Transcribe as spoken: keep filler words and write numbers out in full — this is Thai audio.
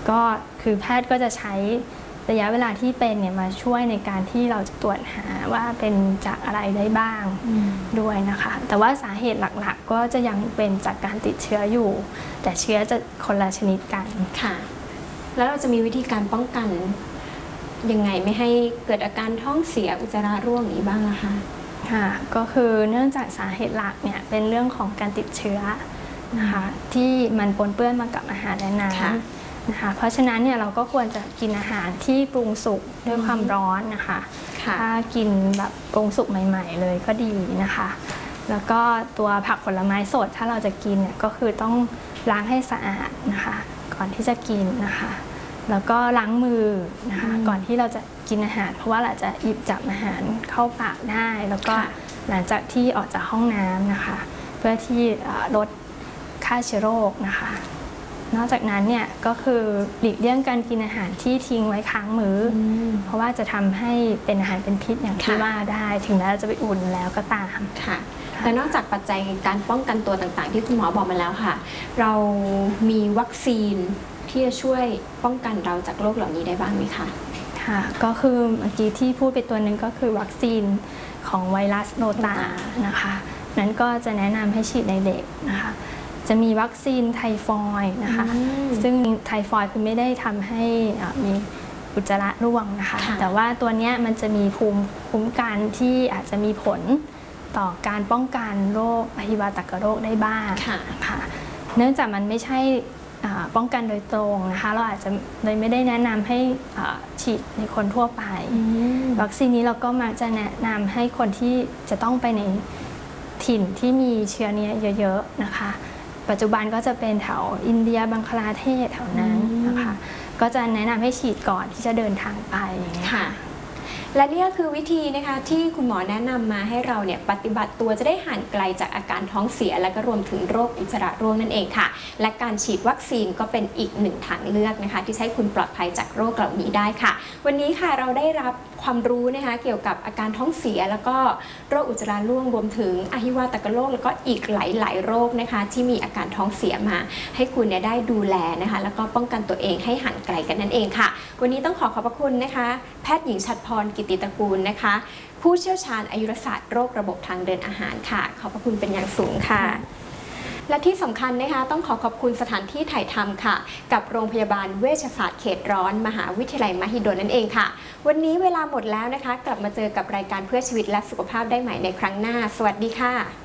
ก็คือแพทย์ก็จะใช้ระยะเวลาที่เป็นเนี่ยมาช่วยในการที่เราจะตรวจหาว่าเป็นจากอะไรได้บ้างด้วยนะคะแต่ว่าสาเหตุหลักๆก็จะยังเป็นจากการติดเชื้ออยู่แต่เชื้อจะคนละชนิดกันค่ะแล้วเราจะมีวิธีการป้องกันยังไงไม่ให้เกิดอาการท้องเสียอุจจาระร่วงอย่างนี้บ้างล่ะคะค่ะก็คือเนื่องจากสาเหตุหลักเนี่ยเป็นเรื่องของการติดเชื้อนะคะที่มันปนเปื้อนมากับอาหารและน้ำนะคะเพราะฉะนั้นเนี่ยเราก็ควรจะกินอาหารที่ปรุงสุกด้วยความร้อนนะคะถ้ากินแบบปรุงสุกใหม่ๆเลยก็ดีนะคะแล้วก็ตัวผักผลไม้สดถ้าเราจะกินเนี่ยก็คือต้องล้างให้สะอาดนะคะก่อนที่จะกินนะคะแล้วก็ล้างมือนะคะก่อนที่เราจะกินอาหารเพราะว่าเราจะหยิบจับอาหารเข้าปากได้แล้วก็หลังจากที่ออกจากห้องน้ำนะคะเพื่อที่ลดฆ่าเชื้อโรคนะคะนอกจากนั้นเนี่ยก็คือหลีกเลี่ยงการกินอาหารที่ทิ้งไว้ค้างมื้อเพราะว่าจะทำให้เป็นอาหารเป็นพิษอย่างที่ว่าได้ถึงแม้เราจะไปอุ่นแล้วก็ตามค่ะและนอกจากปัจจัยการป้องกันตัวต่างๆที่คุณหมอบอกมาแล้วค่ะเรามีวัคซีนที่จะช่วยป้องกันเราจากโรคเหล่านี้ได้บ้างไหมคะค่ะก็คือเมื่อกี้ที่พูดไปตัวหนึ่งก็คือวัคซีนของไวรัสโรตานะคะนั้นก็จะแนะนำให้ฉีดในเด็กนะคะจะมีวัคซีนไทฟอยด์นะคะซึ่งไทฟอยด์คือไม่ได้ทำให้มีอุจจาระร่วงนะคะแต่ว่าตัวนี้มันจะมีภูมิคุ้มกันที่อาจจะมีผลต่อการป้องกันโรคอหิวาตกโรคได้บ้างค่ะเนื่องจากมันไม่ใช่ป้องกันโดยตรงนะคะเราอาจจะเลยไม่ได้แนะนำให้ฉีดในคนทั่วไปวัคซีนนี้เราก็มักจะแนะนำให้คนที่จะต้องไปในถิ่นที่มีเชื้อนี้เยอะๆนะคะปัจจุบันก็จะเป็นแถวอินเดียบังคลาเทศแถวนั้นนะคะก็จะแนะนำให้ฉีดก่อนที่จะเดินทางไปอย่างนี้ค่ะและนี่ก็คือวิธีนะคะที่คุณหมอแนะนำมาให้เราเนี่ยปฏิบัติตัวจะได้ห่างไกลจากอาการท้องเสียและก็รวมถึงโรคอุจจาระร่วงนั่นเองค่ะและการฉีดวัคซีนก็เป็นอีกหนึ่งทางเลือกนะคะที่ให้คุณปลอดภัยจากโรคเหล่านี้ได้ค่ะวันนี้ค่ะเราได้รับความรู้นะคะเกี่ยวกับอาการท้องเสียแล้วก็โรคอุจจาระร่วงรวมถึงอหิวาตกโรคแล้วก็อีกหลายๆโรคนะคะที่มีอาการท้องเสียมาให้คุณเนี่ยได้ดูแลนะคะแล้วก็ป้องกันตัวเองให้ห่างไกลกันนั่นเองค่ะวันนี้ต้องขอขอบพระคุณนะคะแพทย์หญิงฉัตรพรกิติตระกูลนะคะผู้เชี่ยวชาญอายุรศาสตร์โรคระบบทางเดินอาหารค่ะขอบพระคุณเป็นอย่างสูงค่ะและที่สำคัญนะคะต้องขอขอบคุณสถานที่ถ่ายทำค่ะกับโรงพยาบาลเวชศาสตร์เขตร้อนมหาวิทยาลัยมหิดลนั่นเองค่ะวันนี้เวลาหมดแล้วนะคะกลับมาเจอกับรายการเพื่อชีวิตและสุขภาพได้ใหม่ในครั้งหน้าสวัสดีค่ะ